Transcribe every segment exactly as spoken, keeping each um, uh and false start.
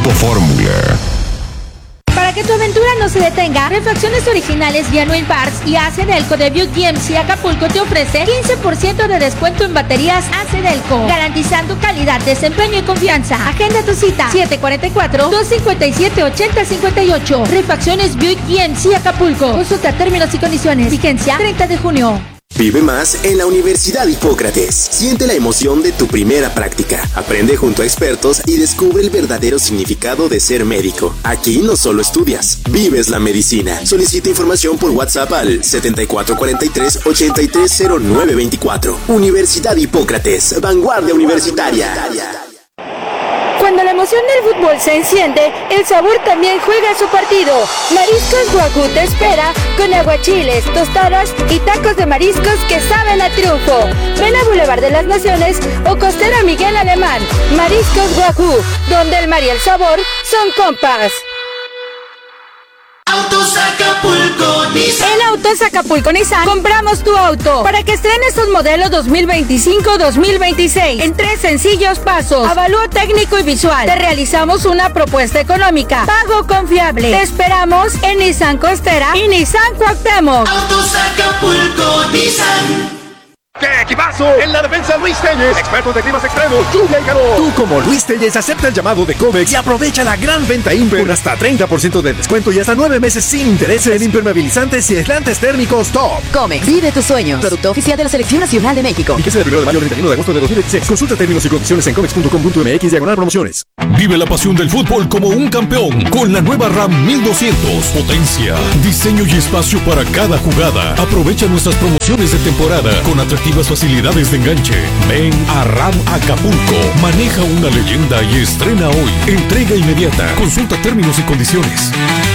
Grupo Fórmula. Para que tu aventura no se detenga, Refacciones Originales Genuine Parts y Acedelco de Buick G M C Acapulco te ofrece quince por ciento de descuento en baterías Acedelco, garantizando calidad, desempeño y confianza. Agenda tu cita siete cuatro cuatro, dos cinco siete, ocho cero cinco ocho. Refacciones Buick G M C Acapulco. Consulta términos y condiciones. Vigencia treinta de junio. Vive más en la Universidad Hipócrates. Siente la emoción de tu primera práctica. Aprende junto a expertos y descubre el verdadero significado de ser médico. Aquí no solo estudias, vives la medicina. Solicita información por WhatsApp al setenta y cuatro cuarenta y tres, ochenta y tres cero nueve veinticuatro. Universidad Hipócrates, vanguardia universitaria. Cuando la emoción del fútbol se enciende, el sabor también juega su partido. Mariscos Guajú te espera con aguachiles, tostadas y tacos de mariscos que saben a triunfo. Ven a Boulevard de las Naciones o Costera Miguel Alemán. Mariscos Guajú, donde el mar y el sabor son compas. Autos Acapulco Nissan. En Autos Acapulco Nissan compramos tu auto para que estrenes tus modelos dos mil veinticinco dos mil veintiséis en tres sencillos pasos. Avalúo técnico y visual. Te realizamos una propuesta económica. Pago confiable. Te esperamos en Nissan Costera y Nissan Cuauhtémoc. Autos Acapulco Nissan. ¡Qué equipazo! En la defensa Luis Telles, experto de climas extremos, lluvia y calor. Tú como Luis Telles acepta el llamado de Comex y aprovecha la gran venta Imper con hasta treinta por ciento de descuento y hasta nueve meses sin intereses en impermeabilizantes y aislantes térmicos top. Comex, vive tus sueños. Producto oficial de la Selección Nacional de México. Fíjese del primero de mayo al treinta y uno de agosto de dos mil veintiséis. Consulta términos y condiciones en comex punto com punto m x diagonal promociones. Vive la pasión del fútbol como un campeón con la nueva RAM mil doscientos. Potencia, diseño y espacio para cada jugada. Aprovecha nuestras promociones de temporada con atractivas facilidades de enganche. Ven a RAM Acapulco. Maneja una leyenda y estrena hoy. Entrega inmediata. Consulta términos y condiciones.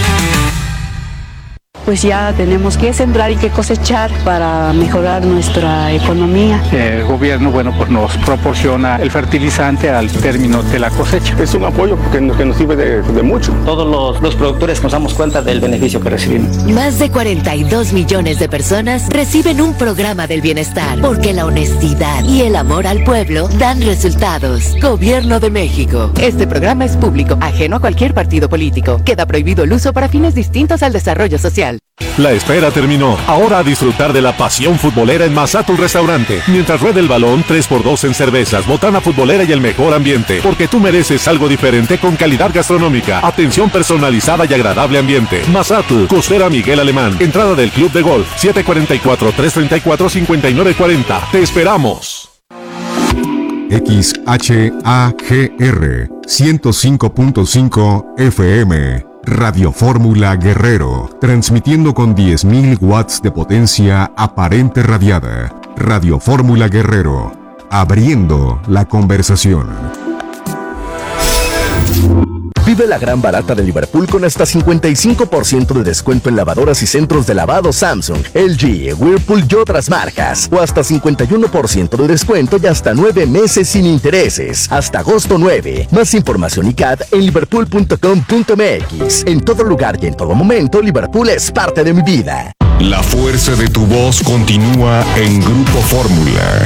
Pues ya tenemos que sembrar y que cosechar para mejorar nuestra economía. El gobierno, bueno, pues nos proporciona el fertilizante al término de la cosecha. Es un apoyo que nos, que nos sirve de, de mucho. Todos los, los productores nos damos cuenta del beneficio que recibimos. Más de cuarenta y dos millones de personas reciben un programa del bienestar, porque la honestidad y el amor al pueblo dan resultados. Gobierno de México. Este programa es público, ajeno a cualquier partido político. Queda prohibido el uso para fines distintos al desarrollo social. La espera terminó. Ahora a disfrutar de la pasión futbolera en Mazatul Restaurante. Mientras rueda el balón, tres por dos en cervezas, botana futbolera y el mejor ambiente. Porque tú mereces algo diferente con calidad gastronómica, atención personalizada y agradable ambiente. Mazatul, Costera Miguel Alemán. Entrada del Club de Golf, siete cuatro cuatro, tres tres cuatro, cinco nueve cuatro cero. Te esperamos. X H A G R ciento cinco punto cinco F M Radio Fórmula Guerrero, transmitiendo con diez mil watts de potencia aparente radiada. Radio Fórmula Guerrero, abriendo la conversación. Vive la gran barata de Liverpool con hasta cincuenta y cinco por ciento de descuento en lavadoras y centros de lavado Samsung, L G, Whirlpool y otras marcas. O hasta cincuenta y uno por ciento de descuento y hasta nueve meses sin intereses. Hasta agosto nueve. Más información y C A D en liverpool punto com punto m x. En todo lugar y en todo momento, Liverpool es parte de mi vida. La fuerza de tu voz continúa en Grupo Fórmula.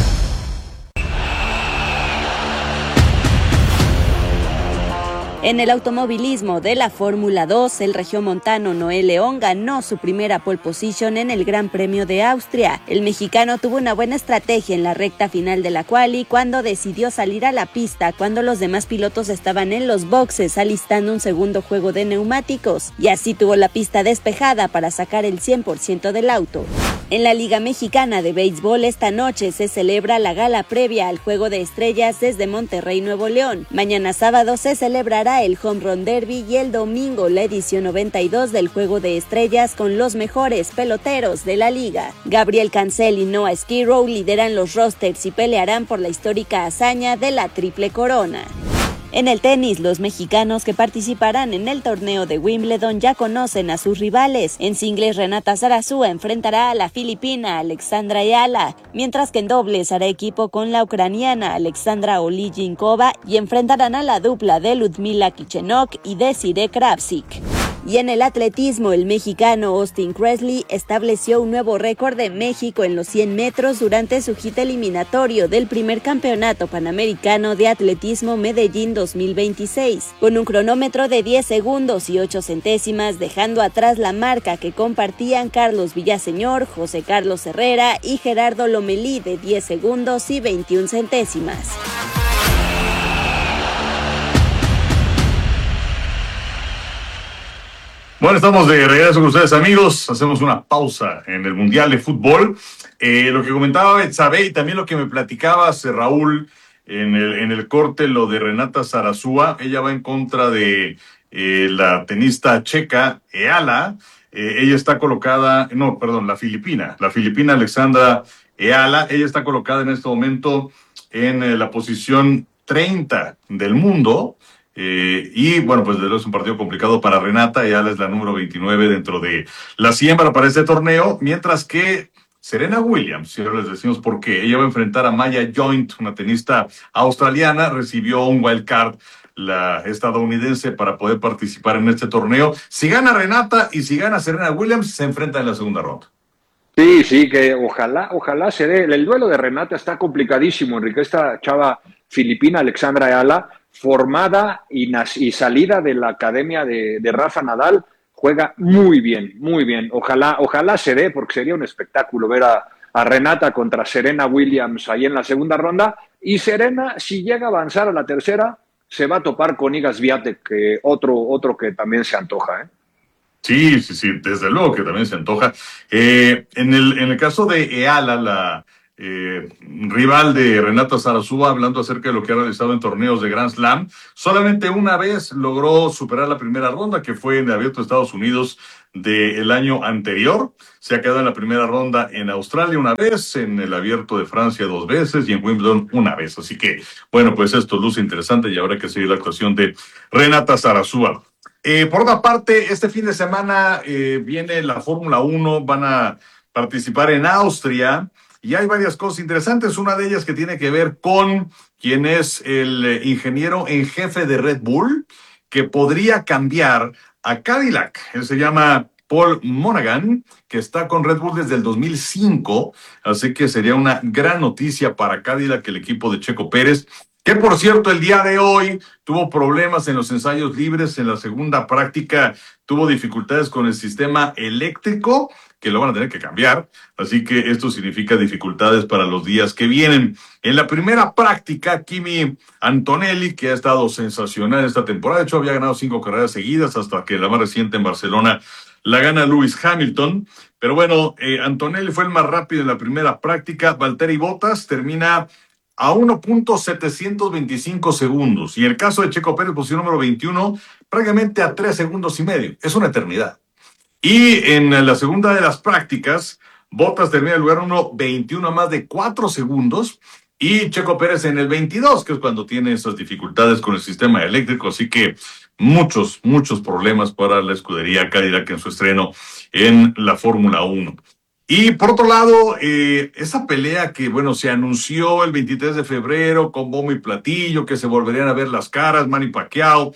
En el automovilismo de la Fórmula dos, el regiomontano Noé León ganó su primera pole position en el Gran Premio de Austria. El mexicano tuvo una buena estrategia en la recta final de la quali cuando decidió salir a la pista cuando los demás pilotos estaban en los boxes alistando un segundo juego de neumáticos, y así tuvo la pista despejada para sacar el cien por ciento del auto. En la Liga Mexicana de Béisbol esta noche se celebra la gala previa al Juego de Estrellas desde Monterrey, Nuevo León. Mañana sábado se celebrará el Home Run Derby y el domingo la edición noventa y dos del Juego de Estrellas con los mejores peloteros de la liga. Gabriel Cancel y Noah Skirrow lideran los rosters y pelearán por la histórica hazaña de la Triple Corona. En el tenis, los mexicanos que participarán en el torneo de Wimbledon ya conocen a sus rivales. En singles, Renata Zarazúa enfrentará a la filipina Alexandra Ayala, mientras que en dobles hará equipo con la ucraniana Alexandra Olijinkova y enfrentarán a la dupla de Ludmila Kichenok y Desiree Kravtsik. Y en el atletismo, el mexicano Austin Cresley estableció un nuevo récord de México en los cien metros durante su hit eliminatorio del primer campeonato panamericano de atletismo Medellín dos mil veintiséis, con un cronómetro de diez segundos y ocho centésimas, dejando atrás la marca que compartían Carlos Villaseñor, José Carlos Herrera y Gerardo Lomelí de diez segundos y veintiuna centésimas. Bueno, estamos de regreso con ustedes, amigos. Hacemos una pausa en el Mundial de Fútbol. Eh, lo que comentaba Betsabe y también lo que me platicabas, Raúl, en el, en el corte, lo de Renata Zarazúa. Ella va en contra de eh, la tenista checa Eala. Eh, ella está colocada, no, perdón, la filipina, la filipina Alexandra Eala. Ella está colocada en este momento en eh, la posición treinta del mundo. Eh, y bueno, pues desde luego es un partido complicado para Renata. Eala es la número veintinueve dentro de la cien para este torneo, mientras que Serena Williams, y ahora les decimos por qué, ella va a enfrentar a Maya Joint, una tenista australiana, recibió un wild card, la estadounidense, para poder participar en este torneo. Si gana Renata y si gana Serena Williams, se enfrentan en la segunda ronda. Sí, sí, que ojalá, ojalá se dé. El duelo de Renata está complicadísimo, Enrique. Esta chava filipina, Alexandra Eala, formada y, y salida de la academia de, de Rafa Nadal, juega muy bien, muy bien. Ojalá, ojalá se dé, porque sería un espectáculo ver a, a Renata contra Serena Williams ahí en la segunda ronda. Y Serena, si llega a avanzar a la tercera, se va a topar con Iga Swiatek, que otro, otro que también se antoja, ¿eh? Sí, sí, sí, desde luego que también se antoja. Eh, en el, en el caso de Eala, la eh, rival de Renata Zarazúa, hablando acerca de lo que ha realizado en torneos de Grand Slam, solamente una vez logró superar la primera ronda, que fue en el Abierto de Estados Unidos del año anterior. Se ha quedado en la primera ronda en Australia una vez, en el Abierto de Francia dos veces y en Wimbledon una vez. Así que, bueno, pues esto luce interesante y habrá que seguir la actuación de Renata Zarazúa. Eh, por otra parte, este fin de semana eh, viene la Fórmula uno, van a participar en Austria y hay varias cosas interesantes. Una de ellas que tiene que ver con quien es el eh, ingeniero en jefe de Red Bull, que podría cambiar a Cadillac. Él se llama Paul Monaghan, que está con Red Bull desde el dos mil cinco, así que sería una gran noticia para Cadillac, el equipo de Checo Pérez, que por cierto el día de hoy tuvo problemas en los ensayos libres. En la segunda práctica tuvo dificultades con el sistema eléctrico, que lo van a tener que cambiar, así que esto significa dificultades para los días que vienen. En la primera práctica, Kimi Antonelli, que ha estado sensacional esta temporada, de hecho había ganado cinco carreras seguidas hasta que la más reciente en Barcelona la gana Lewis Hamilton, pero bueno, eh, Antonelli fue el más rápido en la primera práctica. Valtteri Bottas termina a uno punto setecientos veinticinco segundos. Y el caso de Checo Pérez, posición número veintiuno, prácticamente a tres segundos y medio. Es una eternidad. Y en la segunda de las prácticas, Bottas termina en el lugar uno veintiuno a más de cuatro segundos. Y Checo Pérez en el veintidós, que es cuando tiene esas dificultades con el sistema eléctrico. Así que muchos, muchos problemas para la escudería Cadillac en su estreno en la Fórmula uno. Y por otro lado, eh, esa pelea que, bueno, se anunció el veintitrés de febrero con bombo y platillo, que se volverían a ver las caras, Manny Pacquiao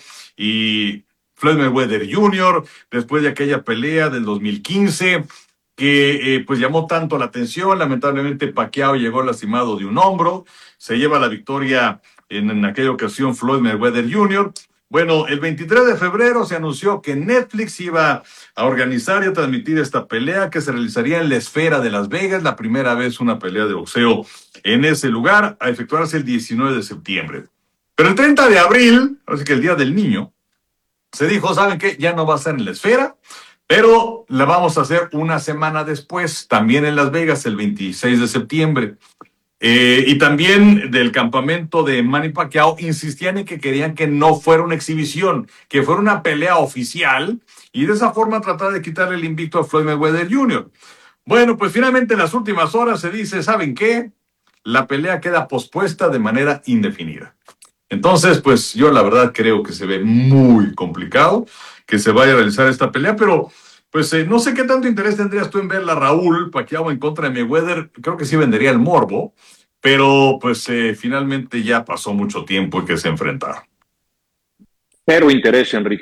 y Floyd Mayweather junior, después de aquella pelea del dos mil quince, que eh, pues llamó tanto la atención. Lamentablemente Pacquiao llegó lastimado de un hombro, se lleva la victoria en, en aquella ocasión Floyd Mayweather junior Bueno, el veintitrés de febrero se anunció que Netflix iba a organizar y a transmitir esta pelea que se realizaría en la Esfera de Las Vegas, la primera vez una pelea de boxeo en ese lugar, a efectuarse el diecinueve de septiembre. Pero el treinta de abril, así que el Día del Niño, se dijo, ¿saben qué? Ya no va a ser en la Esfera, pero la vamos a hacer una semana después, también en Las Vegas, el veintiséis de septiembre. Eh, y también del campamento de Manny Pacquiao insistían en que querían que no fuera una exhibición, que fuera una pelea oficial, y de esa forma tratar de quitarle el invicto a Floyd Mayweather junior Bueno, pues finalmente en las últimas horas se dice, ¿saben qué? La pelea queda pospuesta de manera indefinida. Entonces, pues yo la verdad creo que se ve muy complicado que se vaya a realizar esta pelea, pero pues eh, no sé qué tanto interés tendrías tú en verla, Raúl, Pacquiao en contra de Mayweather. Creo que sí vendería el morbo, pero pues eh, finalmente ya pasó mucho tiempo en que se enfrentaron. Cero interés, Enrique.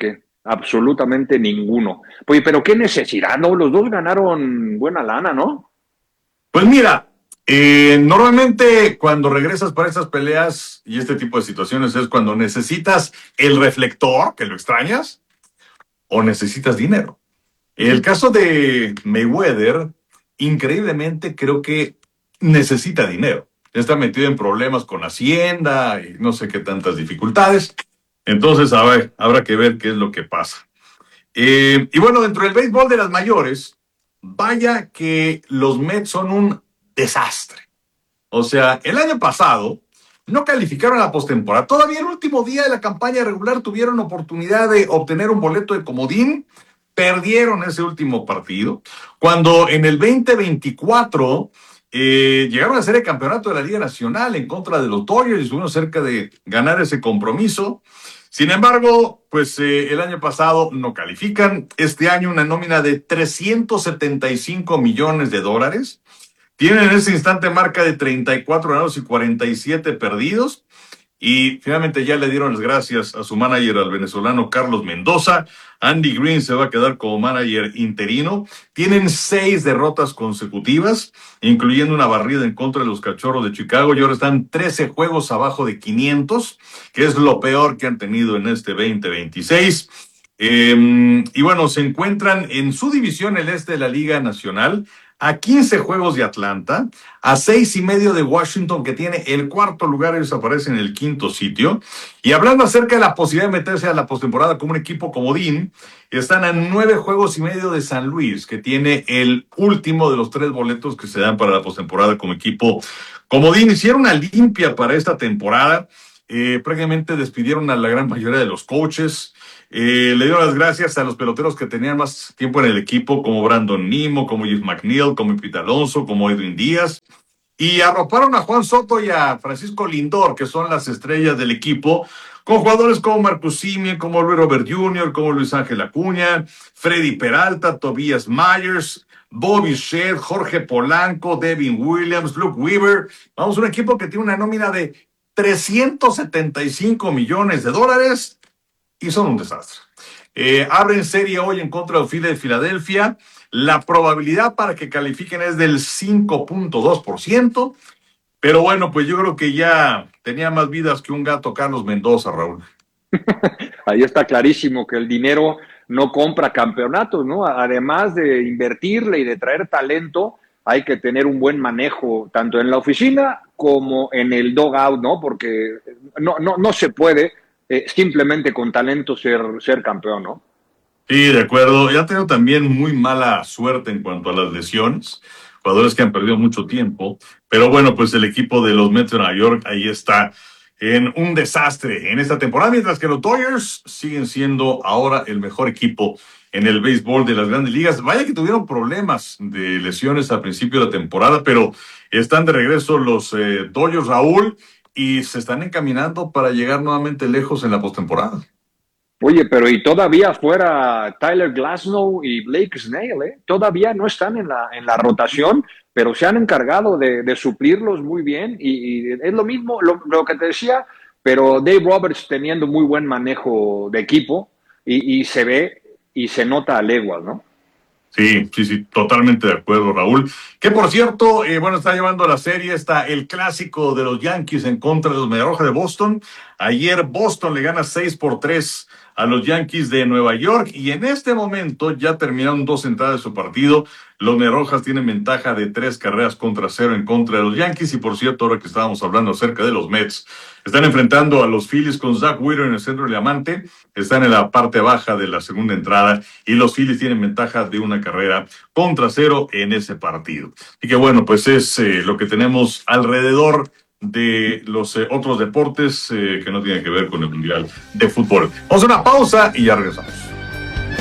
absolutamente ninguno. Oye, pero qué necesidad, ¿no? Los dos ganaron buena lana, ¿no? Pues mira, eh, normalmente cuando regresas para estas peleas y este tipo de situaciones es cuando necesitas el reflector, que lo extrañas, o necesitas dinero. El caso de Mayweather, increíblemente creo que necesita dinero. Está metido en problemas con Hacienda y no sé qué tantas dificultades. Entonces, a ver, habrá que ver qué es lo que pasa. Eh, y bueno, dentro del béisbol de las mayores, vaya que los Mets son un desastre. O sea, el año pasado no calificaron a la postemporada. Todavía el último día de la campaña regular tuvieron oportunidad de obtener un boleto de comodín. Perdieron ese último partido. Cuando en el veinte veinticuatro eh, llegaron a ser el campeonato de la Liga Nacional en contra de los Dodgers y estuvieron cerca de ganar ese compromiso. Sin embargo, pues eh, el año pasado no califican. Este año una nómina de trescientos setenta y cinco millones de dólares. Tienen en ese instante marca de treinta y cuatro ganados y cuarenta y siete perdidos. Y finalmente ya le dieron las gracias a su manager, al venezolano Carlos Mendoza. Andy Green se va a quedar como manager interino. Tienen seis derrotas consecutivas, incluyendo una barrida en contra de los Cachorros de Chicago. Y ahora están trece juegos abajo de quinientos, que es lo peor que han tenido en este veinte veintiséis. Eh, y bueno, se encuentran en su división, el este de la Liga Nacional, a quince juegos de Atlanta, a seis y medio de Washington, que tiene el cuarto lugar, ellos aparecen en el quinto sitio. Y hablando acerca de la posibilidad de meterse a la postemporada como un equipo comodín, están a nueve juegos y medio de San Luis, que tiene el último de los tres boletos que se dan para la postemporada como equipo comodín. Hicieron una limpia para esta temporada, eh, prácticamente despidieron a la gran mayoría de los coaches. Eh, le dio las gracias a los peloteros que tenían más tiempo en el equipo, como Brandon Nimmo, como Jeff McNeil, como Pete Alonso, como Edwin Díaz, y arroparon a Juan Soto y a Francisco Lindor, que son las estrellas del equipo, con jugadores como Marcus Semien, como Luis Robert junior, como Luis Ángel Acuña, Freddy Peralta, Tobias Myers, Bobby Shedd, Jorge Polanco, Devin Williams, Luke Weaver. Vamos, un equipo que tiene una nómina de trescientos setenta y cinco millones de dólares, y son un desastre. Eh, abren serie hoy en contra de Philly de Filadelfia. La probabilidad para que califiquen es del cinco punto dos por ciento. Pero bueno, pues yo creo que ya tenía más vidas que un gato Carlos Mendoza, Raúl. Ahí está clarísimo que el dinero no compra campeonatos, ¿no? Además de invertirle y de traer talento, hay que tener un buen manejo tanto en la oficina como en el dugout, ¿no? Porque no, no, no se puede Eh, simplemente con talento ser, ser campeón, ¿no? Sí, de acuerdo. Ya ha tenido también muy mala suerte en cuanto a las lesiones, jugadores que han perdido mucho tiempo, pero bueno, pues el equipo de los Mets de Nueva York ahí está en un desastre en esta temporada, mientras que los Dodgers siguen siendo ahora el mejor equipo en el béisbol de las grandes ligas. Vaya que tuvieron problemas de lesiones al principio de la temporada, pero están de regreso los eh, Dodgers, Raúl, y se están encaminando para llegar nuevamente lejos en la postemporada. Oye, pero y todavía fuera Tyler Glasnow y Blake Snell, ¿eh? Todavía no están en la, en la rotación, pero se han encargado de, de suplirlos muy bien. Y, y es lo mismo, lo, lo que te decía, pero Dave Roberts teniendo muy buen manejo de equipo y, y se ve y se nota a leguas, ¿no? Sí, sí, sí, totalmente de acuerdo, Raúl. Que por cierto, eh, bueno, está llevando la serie, está el clásico de los Yankees en contra de los Mediarrojas de Boston. Ayer Boston le gana seis por tres a los Yankees de Nueva York y en este momento ya terminaron dos entradas de su partido. Los Mediarrojas tienen ventaja de tres carreras contra cero en contra de los Yankees. Y por cierto, ahora que estábamos hablando acerca de los Mets, están enfrentando a los Phillies con Zach Wheeler en el centro del diamante. Están en la parte baja de la segunda entrada y los Phillies tienen ventaja de una carrera contra cero en ese partido. Y que bueno, pues es eh, lo que tenemos alrededor de los eh, otros deportes eh, que no tienen que ver con el Mundial de Fútbol. Vamos a una pausa y ya regresamos.